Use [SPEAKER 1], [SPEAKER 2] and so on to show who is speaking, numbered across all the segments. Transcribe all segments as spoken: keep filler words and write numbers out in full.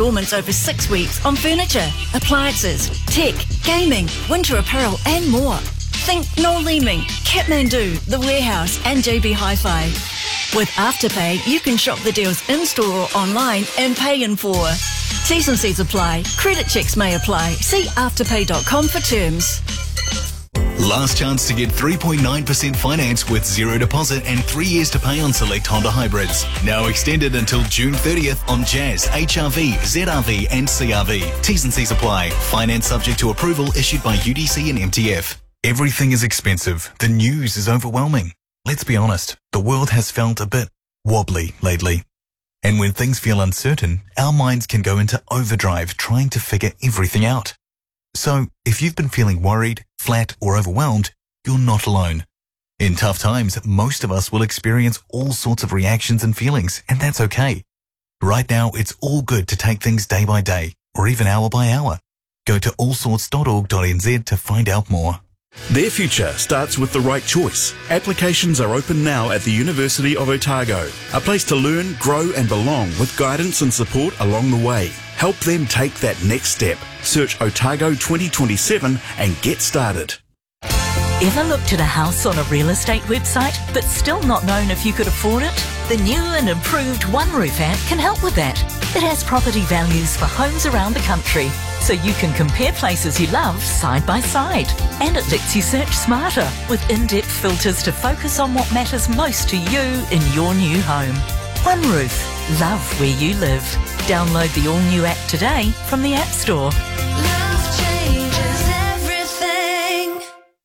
[SPEAKER 1] instalments over six weeks on furniture, appliances, tech, gaming, winter apparel and more. Think Noel Leeming, Kathmandu, The Warehouse and J B Hi-Fi. With Afterpay, you can shop the deals in-store or online and pay in full. T's and C's apply. Credit checks may apply. See afterpay dot com for terms.
[SPEAKER 2] Last chance to get three point nine percent finance with zero deposit and three years to pay on select Honda hybrids. Now extended until June thirtieth on Jazz, H R V, Z R V and C R V. T's and C's apply. Finance subject to approval issued by U D C and M T F. Everything is expensive. The news is overwhelming. Let's be honest, the world has felt a bit wobbly lately. And when things feel uncertain, our minds can go into overdrive trying to figure everything out. So, if you've been feeling worried, flat or overwhelmed, you're not alone. In tough times, most of us will experience all sorts of reactions and feelings, and that's okay. Right now, it's all good to take things day by day, or even hour by hour. Go to all sorts dot org dot n z to find out more.
[SPEAKER 3] Their future starts with the right choice. Applications are open now at the University of Otago, a place to learn, grow and belong with guidance and support along the way. Help them take that next step. Search Otago twenty twenty-seven and get started.
[SPEAKER 4] Ever looked at a house on a real estate website but still not known if you could afford it? The new and improved One Roof app can help with that. It has property values for homes around the country, so you can compare places you love side by side. And it lets you search smarter with in-depth filters to focus on what matters most to you in your new home. One Roof. Love where you live. Download the all-new app today from the App Store.
[SPEAKER 5] Love changes everything.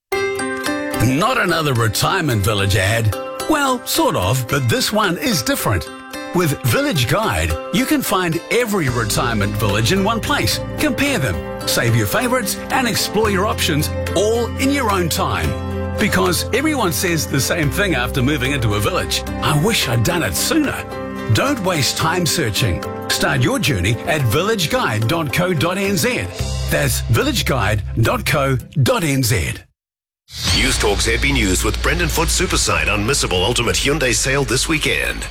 [SPEAKER 6] Not another retirement village ad. Well, sort of, but this one is different. With Village Guide, you can find every retirement village in one place. Compare them, save your favourites and explore your options all in your own time. Because everyone says the same thing after moving into a village. I wish I'd done it sooner. Don't waste time searching. Start your journey at village guide dot co dot n z. That's village guide dot co dot n z.
[SPEAKER 7] News Talk Z B News with Brendan Foot Superside Unmissable Ultimate Hyundai sale this weekend.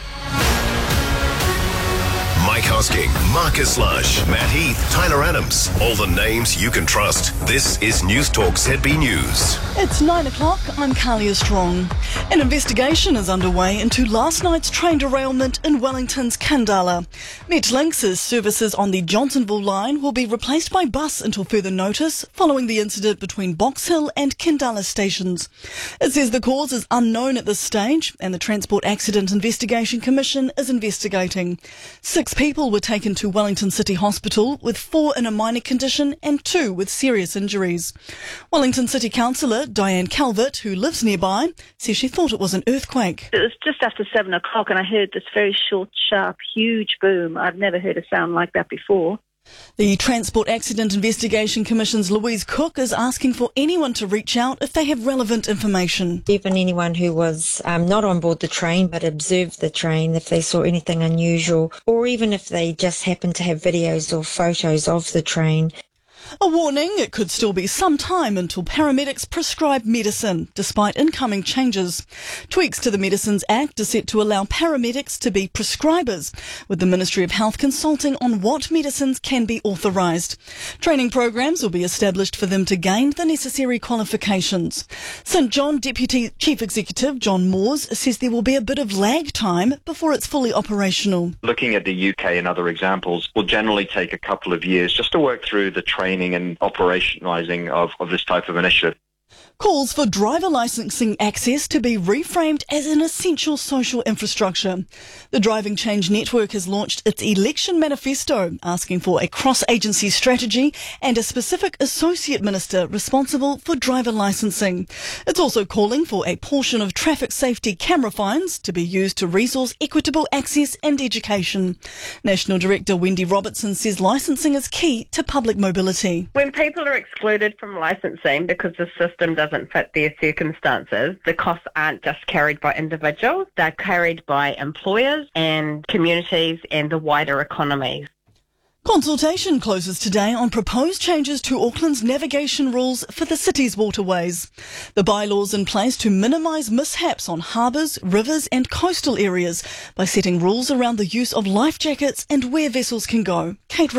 [SPEAKER 7] Mike Hosking, Marcus Lush, Matt Heath, Tyler Adams. All the names you can trust. This is News Talk Z B News.
[SPEAKER 8] It's nine o'clock. I'm Kalia Strong. An investigation is underway into last night's train derailment in Wellington's Kandala. Metlink services on the Johnsonville line will be replaced by bus until further notice following the incident between Box Hill and Kandala stations. It says the cause is unknown at this stage and the Transport Accident Investigation Commission is investigating. Six people were taken to Wellington City Hospital, with four in a minor condition and two with serious injuries. Wellington City Councillor Diane Calvert, who lives nearby, says she thought it was an earthquake.
[SPEAKER 9] It was just after seven o'clock and I heard this very short, sharp, huge boom. I've never heard a sound like that before.
[SPEAKER 8] The Transport Accident Investigation Commission's Louise Cook is asking for anyone to reach out if they have relevant information.
[SPEAKER 10] Even anyone who was um, not on board the train but observed the train, if they saw anything unusual, or even if they just happened to have videos or photos of the train.
[SPEAKER 8] A warning, it could still be some time until paramedics prescribe medicine, despite incoming changes. Tweaks to the Medicines Act are set to allow paramedics to be prescribers, with the Ministry of Health consulting on what medicines can be authorised. Training programs will be established for them to gain the necessary qualifications. St John Deputy Chief Executive John Moores says there will be a bit of lag time before it's fully operational.
[SPEAKER 11] Looking at the U K and other examples will generally take a couple of years just to work through the training and operationalising of, of this type of initiative.
[SPEAKER 8] Calls for driver licensing access to be reframed as an essential social infrastructure. The Driving Change Network has launched its election manifesto, asking for a cross-agency strategy and a specific associate minister responsible for driver licensing. It's also calling for a portion of traffic safety camera fines to be used to resource equitable access and education. National Director Wendy Robertson says licensing is key to public mobility.
[SPEAKER 12] When people are excluded from licensing because the system doesn't fit their circumstances, the costs aren't just carried by individuals, they're carried by employers and communities and the wider economy.
[SPEAKER 8] Consultation closes today on proposed changes to Auckland's navigation rules for the city's waterways. The bylaws in place to minimise mishaps on harbours, rivers and coastal areas by setting rules around the use of life jackets and where vessels can go. Kate